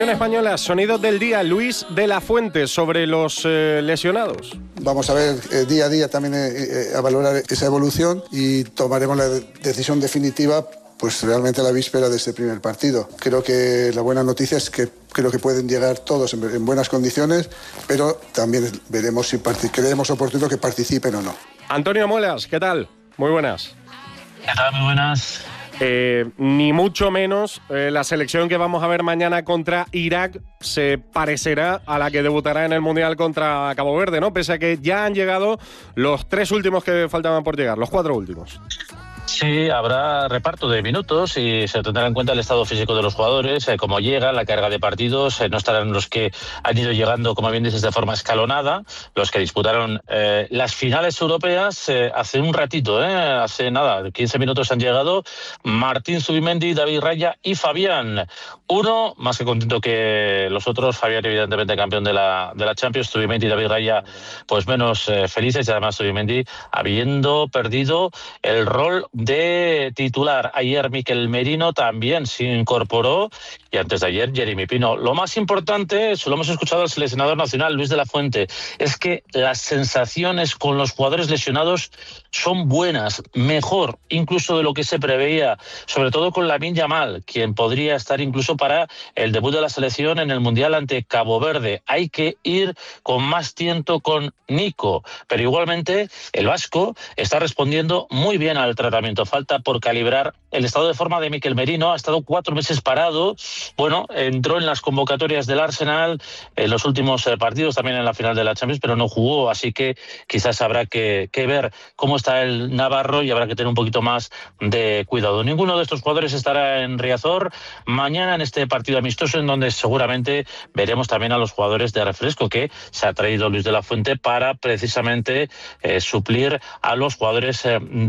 Española, sonidos del día. Luis de la Fuente, sobre los lesionados. Vamos a ver día a día también a valorar esa evolución y tomaremos la decisión definitiva pues realmente a la víspera de este primer partido. Creo que la buena noticia es que creo que pueden llegar todos en buenas condiciones, pero también veremos si creemos oportuno que participen o no. Antonio Muelas, ¿qué tal? Muy buenas. ¿Qué tal? Muy buenas. Ni mucho menos la selección que vamos a ver mañana contra Irak se parecerá a la que debutará en el Mundial contra Cabo Verde, ¿no? Pese a que ya han llegado los 3 últimos que faltaban por llegar, los 4 últimos. Sí, habrá reparto de minutos y se tendrá en cuenta el estado físico de los jugadores, cómo llega, la carga de partidos. No estarán los que han ido llegando, como bien dices, de forma escalonada, los que disputaron las finales europeas hace un ratito, hace nada, 15 minutos han llegado Martín Zubimendi, David Raya y Fabián. Uno, más que contento que los otros, Fabián evidentemente campeón de la Champions, Zubimendi y David Raya pues menos felices, y además Zubimendi habiendo perdido el rol de titular. Ayer Mikel Merino también se incorporó y antes de ayer Jeremy Pino. Lo más importante, lo hemos escuchado al seleccionador nacional Luis de la Fuente, es que las sensaciones con los jugadores lesionados son buenas, mejor incluso de lo que se preveía, sobre todo con Lamine Yamal, quien podría estar incluso para el debut de la selección en el Mundial ante Cabo Verde. Hay que ir con más tiento con Nico, pero igualmente el vasco está respondiendo muy bien al tratamiento. Falta por calibrar el estado de forma de Mikel Merino. Ha estado 4 meses parado. Bueno, entró en las convocatorias del Arsenal en los últimos partidos, también en la final de la Champions, pero no jugó, así que quizás habrá que ver cómo está el navarro y habrá que tener un poquito más de cuidado. Ninguno de estos jugadores estará en Riazor mañana en este partido amistoso, en donde seguramente veremos también a los jugadores de refresco que se ha traído Luis de la Fuente para precisamente suplir a los jugadores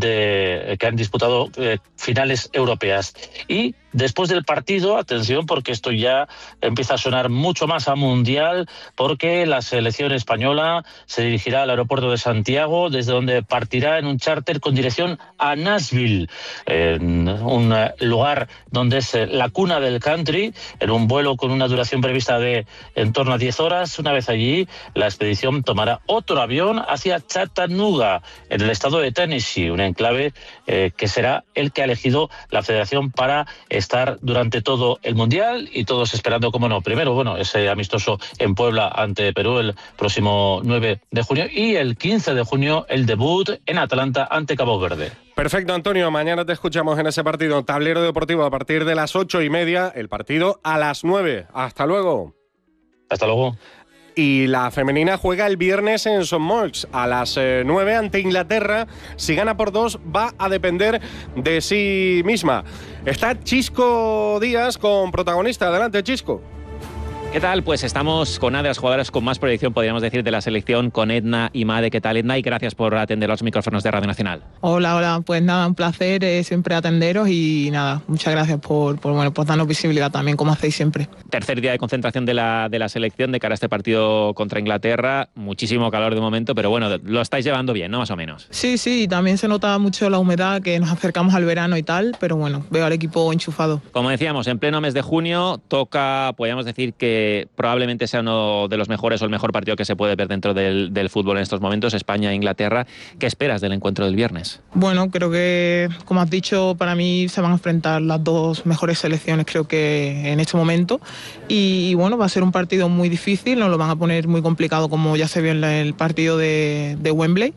que han disputado finales europeas. Y después del partido, atención, porque esto ya empieza a sonar mucho más a mundial, porque la selección española se dirigirá al aeropuerto de Santiago, desde donde partirá en un charter con dirección a Nashville, en un lugar donde es la cuna del country, en un vuelo con una duración prevista de en torno a 10 horas. Una vez allí, la expedición tomará otro avión hacia Chattanooga, en el estado de Tennessee, un enclave que será el que ha elegido la federación para estar durante todo el Mundial, y todos esperando, como no, primero, bueno, ese amistoso en Puebla ante Perú el próximo 9 de junio y el 15 de junio el debut en Atlanta ante Cabo Verde. Perfecto, Antonio. Mañana te escuchamos en ese partido. Tablero Deportivo a partir de las 8:30, el partido a las 9. Hasta luego. Hasta luego. Y la femenina juega el viernes en St. Moritz a las 9 ante Inglaterra. Si gana por 2 va a depender de sí misma. Está Chisco Díaz con protagonista. Adelante, Chisco. ¿Qué tal? Pues estamos con una de las jugadoras con más proyección, podríamos decir, de la selección, con Edna Imade. ¿Qué tal, Edna? Y gracias por atender los micrófonos de Radio Nacional. Hola. Pues nada, un placer siempre atenderos y nada, muchas gracias por darnos visibilidad también, como hacéis siempre. Tercer día de concentración de la selección de cara a este partido contra Inglaterra. Muchísimo calor de momento, pero bueno, lo estáis llevando bien, ¿no? Más o menos. Sí, también se nota mucho la humedad, que nos acercamos al verano y tal, pero bueno, veo al equipo enchufado. Como decíamos, en pleno mes de junio toca, podríamos decir que probablemente sea uno de los mejores o el mejor partido que se puede ver dentro del fútbol en estos momentos, España-Inglaterra. ¿Qué esperas del encuentro del viernes? Bueno, creo que, como has dicho, para mí se van a enfrentar las dos mejores selecciones, creo que en este momento. Y bueno, va a ser un partido muy difícil, nos lo van a poner muy complicado, como ya se vio en el partido de Wembley.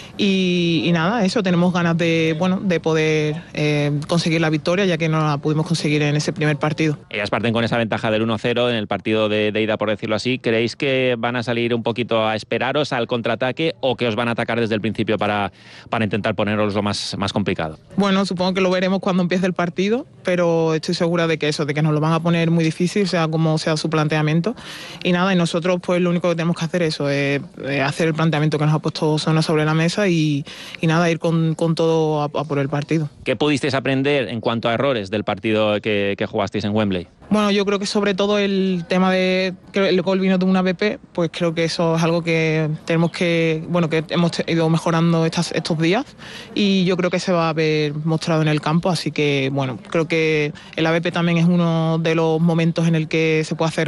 Y nada, eso, tenemos ganas de poder conseguir la victoria, ya que no la pudimos conseguir en ese primer partido. Ellas parten con esa ventaja del 1-0 en el partido de ida, por decirlo así. ¿Creéis que van a salir un poquito a esperaros al contraataque o que os van a atacar desde el principio para intentar poneros lo más complicado? Bueno, supongo que lo veremos cuando empiece el partido, pero estoy segura de que nos lo van a poner muy difícil, sea como sea su planteamiento. Y nada, y nosotros pues lo único que tenemos que hacer es hacer el planteamiento que nos ha puesto Sona sobre la mesa y nada, ir con todo a por el partido. ¿Qué pudisteis aprender en cuanto a errores del partido que jugasteis en Wembley? Bueno, yo creo que sobre todo el tema de que el gol vino de una BP, pues creo que eso es algo que tenemos que hemos ido mejorando estos días, y yo creo que se va a ver mostrado en el campo, así que bueno, creo que el ABP también es uno de los momentos en el que se puede hacer